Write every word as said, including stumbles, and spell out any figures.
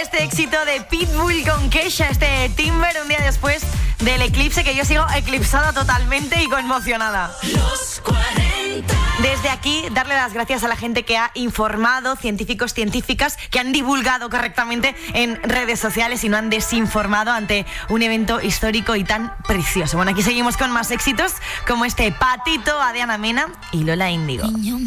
este éxito de Pitbull con Kesha, este Timber, un día después del eclipse, que yo sigo eclipsada totalmente y conmocionada. Los cuarenta. Desde aquí, darle las gracias a la gente que ha informado, científicos, científicas, que han divulgado correctamente en redes sociales y no han desinformado ante un evento histórico y tan precioso. Bueno, aquí seguimos con más éxitos como este Patito, a Diana Mena y Lola Índigo.